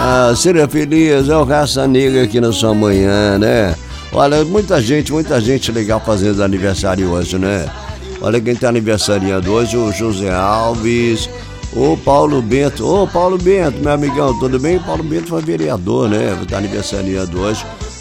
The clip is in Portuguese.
Ah, seja feliz, é o Raça Negra aqui na sua manhã, né? Olha, muita gente legal fazendo aniversário hoje, né? Olha quem tá aniversariando hoje, o José Alves, o Paulo Bento. Ô, Paulo Bento, meu amigão, tudo bem? Paulo Bento foi vereador, né? Tá aniversariando hoje.